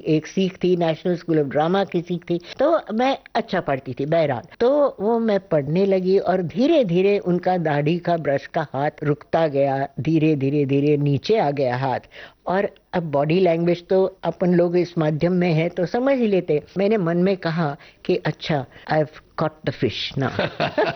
एक सीख थी, नेशनल स्कूल ऑफ ड्रामा की सीख थी, तो मैं अच्छा पढ़ती थी बहरहाल। तो वो मैं पढ़ने लगी और धीरे धीरे उनका दाढ़ी का ब्रश का हाथ रुकता गया, धीरे धीरे धीरे नीचे आ गया हाथ। और अब बॉडी लैंग्वेज तो अपन लोग इस माध्यम में है तो समझ ही लेते। मैंने मन में कहा कि अच्छा, I have caught the fish now.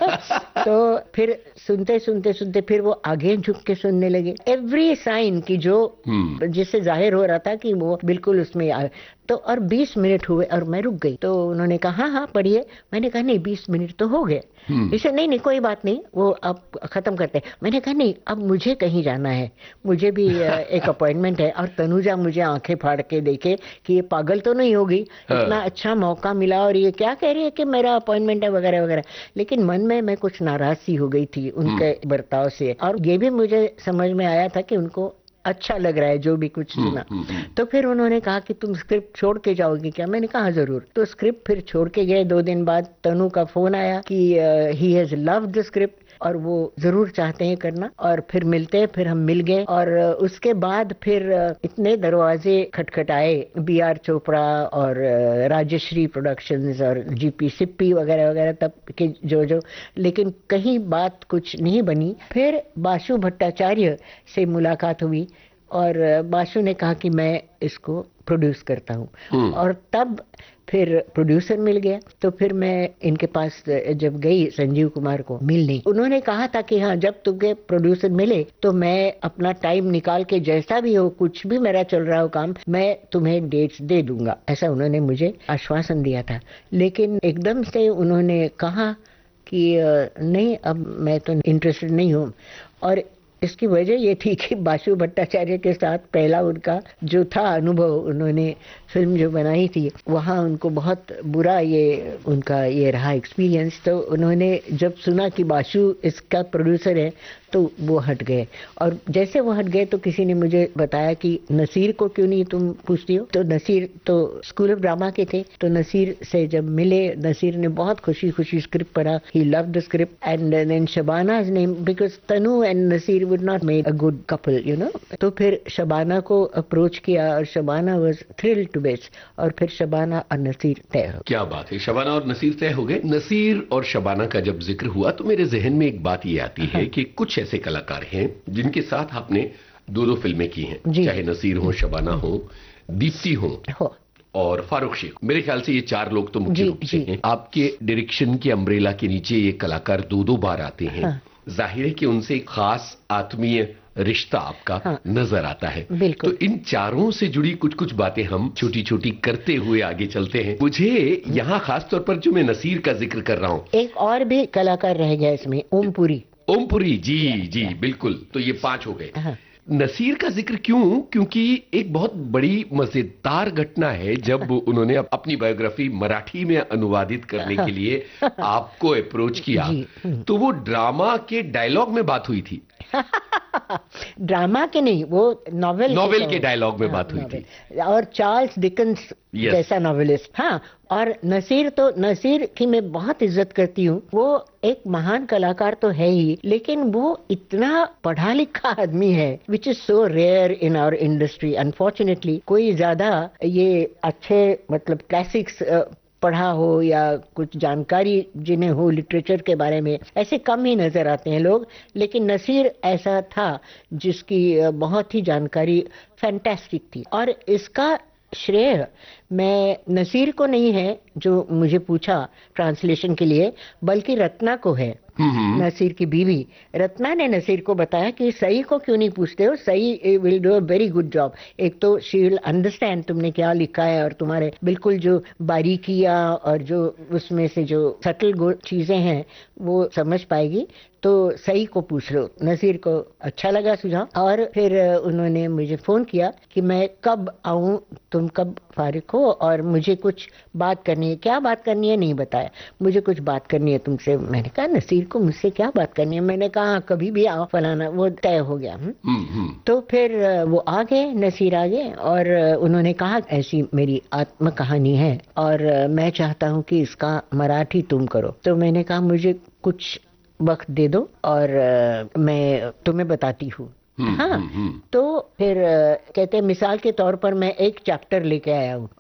तो फिर सुनते सुनते सुनते फिर वो आगे झुक के सुनने लगे, एवरी साइन की जो जिससे जाहिर हो रहा था कि वो बिल्कुल उसमें तो और 20 मिनट हुए और मैं रुक गई। तो उन्होंने कहा हाँ हाँ पढ़िए। मैंने कहा नहीं, 20 मिनट तो हो गए। इसे नहीं नहीं कोई बात नहीं, वो अब खत्म करते हैं। मैंने कहा नहीं, अब मुझे कहीं जाना है, मुझे भी एक अपॉइंटमेंट है। और तनुजा मुझे आंखें फाड़ के देखे कि ये पागल तो नहीं होगी, इतना अच्छा मौका मिला और ये क्या कह रही है कि मेरा अपॉइंटमेंट है वगैरह वगैरह। लेकिन मन में मैं कुछ नाराज सी हो गई थी उनके बर्ताव से, और ये भी मुझे समझ में आया था कि उनको अच्छा लग रहा है जो भी कुछ सुना। तो फिर उन्होंने कहा कि तुम स्क्रिप्ट छोड़ के जाओगी क्या? मैंने कहा जरूर। तो स्क्रिप्ट फिर छोड़ के गए। 2 दिन बाद तनु का फोन आया कि he has loved the script और वो जरूर चाहते हैं करना, और फिर मिलते हैं। फिर हम मिल गए और उसके बाद फिर इतने दरवाजे खटखटाए, बी.आर. चोपड़ा और राजश्री प्रोडक्शंस और जीपी सिप्पी वगैरह वगैरह तब के जो, लेकिन कहीं बात कुछ नहीं बनी। फिर बासु भट्टाचार्य से मुलाकात हुई और बासु ने कहा कि मैं इसको प्रोड्यूस करता हूँ, और तब फिर प्रोड्यूसर मिल गया। तो फिर मैं इनके पास जब गई संजीव कुमार को मिलने, उन्होंने कहा था कि हाँ, जब तुझे प्रोड्यूसर मिले तो मैं अपना टाइम निकाल के, जैसा भी हो, कुछ भी मेरा चल रहा हो काम, मैं तुम्हें डेट्स दे दूंगा, ऐसा उन्होंने मुझे आश्वासन दिया था। लेकिन एकदम से उन्होंने कहा कि नहीं, अब मैं तो इंटरेस्टेड नहीं हूँ। और इसकी वजह ये थी कि बासु भट्टाचार्य के साथ पहला उनका जो था अनुभव, उन्होंने फिल्म जो बनाई थी वहाँ उनको बहुत बुरा ये उनका ये रहा एक्सपीरियंस। तो उन्होंने जब सुना कि बासु इसका प्रोड्यूसर है तो वो हट गए। और जैसे वो हट गए तो किसी ने मुझे बताया कि नसीर को क्यों नहीं तुम पूछती हो? तो नसीर तो स्कूल ऑफ ड्रामा के थे, तो नसीर से जब मिले, नसीर ने बहुत खुशी खुशी स्क्रिप्ट पढ़ा, he loved the script and then शबाना's name, because Tanu and Naseer would not make a good couple, you know. तो फिर शबाना को अप्रोच किया और Shabana was thrilled to bits, और फिर शबाना और नसीर तय हो। क्या बात है, शबाना और नसीर तय हो गए। नसीर और शबाना का जब जिक्र हुआ तो मेरे जहन में एक बात ये आती है कि कुछ ऐसे कलाकार हैं जिनके साथ आपने 2 फिल्में की हैं, चाहे नसीर हो, शबाना हो, दीप्ति हो और फारूक शेख। मेरे ख्याल से ये 4 लोग तो मुख्य रूप से हैं। आपके डायरेक्शन के अम्ब्रेला के नीचे ये कलाकार 2 बार आते हैं। जाहिर है कि उनसे एक खास आत्मीय रिश्ता आपका नजर आता है। तो इन 4 से जुड़ी कुछ कुछ बातें हम छोटी छोटी करते हुए आगे चलते हैं। मुझे यहाँ खास तौर पर जो मैं नसीर का जिक्र कर रहा हूँ, एक और भी कलाकार रह गया इसमें, ओमपुरी। ओमपुरी जी जी बिल्कुल। तो ये 5 हो गए। नसीर का जिक्र क्यों? क्योंकि एक बहुत बड़ी मजेदार घटना है, जब उन्होंने अपनी बायोग्राफी मराठी में अनुवादित करने के लिए आपको अप्रोच किया तो वो ड्रामा के डायलॉग में बात हुई थी। ड्रामा के नहीं, वो नॉवेल के डायलॉग में बात हुई थी, और चार्ल्स डिकन्स जैसा नॉवेलिस्ट। हाँ, और नसीर की मैं बहुत इज्जत करती हूँ। वो एक महान कलाकार तो है ही, लेकिन वो इतना पढ़ा लिखा आदमी है, which is so rare in our industry unfortunately. कोई ज्यादा ये अच्छे मतलब क्लासिक्स पढ़ा हो या कुछ जानकारी जिन्हें हो लिटरेचर के बारे में, ऐसे कम ही नजर आते हैं लोग। लेकिन नसीर ऐसा था जिसकी बहुत ही जानकारी फैंटास्टिक थी। और इसका श्रेय मैं नसीर को नहीं है जो मुझे पूछा ट्रांसलेशन के लिए, बल्कि रत्ना को है। नसीर की बीवी रत्ना ने नसीर को बताया कि सई को क्यों नहीं पूछते हो, सई will do a very good job. एक तो शी विल अंडरस्टैंड तुमने क्या लिखा है, और तुम्हारे बिल्कुल जो बारीकियां और जो उसमें से जो सटल चीजें हैं वो समझ पाएगी। तो सई को पूछ लो। नसीर को अच्छा लगा सुझाव, और फिर उन्होंने मुझे फोन किया कि मैं कब आऊं, तुम कब फारिग हो, और मुझे कुछ बात करनी है। क्या बात करनी है नहीं बताया, मुझे कुछ बात करनी है तुमसे। मैंने कहा नसीर को मुझसे क्या बात करनी है? मैंने कहा कभी भी आओ फलाना, वो तय हो गया। तो फिर वो आ गए, नसीर आ गए, और उन्होंने कहा ऐसी मेरी आत्म कहानी है और मैं चाहता हूँ कि इसका मराठी तुम करो। तो मैंने कहा मुझे कुछ वक्त दे दो और मैं तुम्हें बताती हूँ। हाँ, तो फिर कहते हैं मिसाल के तौर पर मैं एक चैप्टर लेके आया हूँ